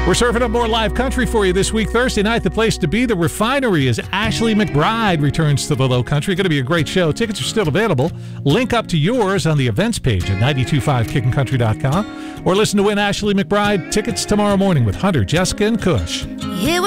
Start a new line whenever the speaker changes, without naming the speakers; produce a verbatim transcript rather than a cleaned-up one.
We're serving up more live country for you this week. Thursday night, the place to be, the Refinery, as Ashley McBryde returns to the Low Country. Going to be a great show. Tickets are still available. Link up to yours on the events page at nine two five kickin country dot com. Or listen to win Ashley McBryde tickets tomorrow morning with Hunter, Jessica, and Kush.